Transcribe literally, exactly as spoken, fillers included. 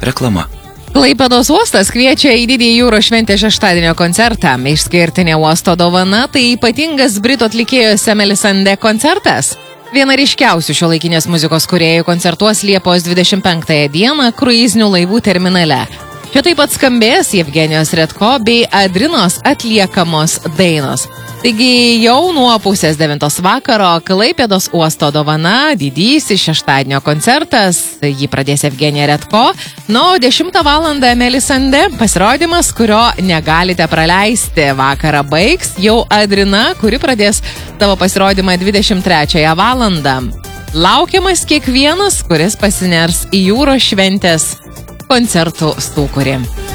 Reklama. Klaipėdos uostas kviečia į didįjį jūros šventės šeštadienio koncertą. Išskirtinė uosto dovana tai ypatingas britų atlikėjos Melisande koncertas. Viena ryškiausių šiuolaikinės muzikos kūrėjų koncertuos Liepos dvidešimt penktąją dieną kruizinių laivų terminale. Čia taip pat skambės Jevgenijos Redko bei Adrinos atliekamos dainos. Taigi jau nuo pusės devintos vakaro Klaipėdos uosto dovana, didysis šeštadienio koncertas, jį pradės Jevgenija Redko, nuo dešimtą valandą Melisande pasirodymas, kurio negalite praleisti. Vakarą baigs jau Adrina, kuri pradės savo pasirodymą dvidešimt trečiąją valandą. Laukiamas kiekvienas, kuris pasiners į jūros šventės koncertų stūkurį.